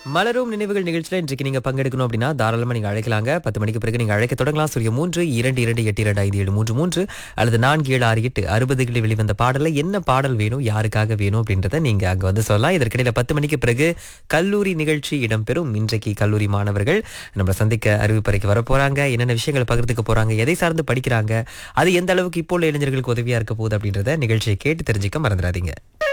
மலரும் நினைவுகள் நிகழ்ச்சியில் இன்றைக்கு நீங்க பங்கெடுக்கணும் அப்படின்னா தாராளமா நீங்க அழைக்கலாங்க. 10 மணிக்கு பிறகு நீங்க அழைக்க தொடங்கலாம். 0322822733 அல்லது 4768 வெளிவந்த பாடல என்ன பாடல் வேணும், யாருக்காக வேணும் அப்படின்றத நீங்க அங்க வந்து சொல்லலாம். இதற்கிடையில 10 மணிக்கு பிறகு கல்லூரி நிகழ்ச்சி இடம்பெறும். இன்றைக்கு கல்லூரி மாணவர்கள் நம்மளை சந்திக்க அறிவிப்பறைக்கு வர போறாங்க. என்னென்ன விஷயங்களை பகிர்ந்துக்க போறாங்க, எதை சார்ந்து படிக்கிறாங்க, அது எந்த அளவுக்கு இப்போ உள்ள இளைஞர்களுக்கு உதவியா இருக்க போகுது அப்படின்றத நிகழ்ச்சியை கேட்டு தெரிஞ்சுக்க மறந்துடாதீங்க.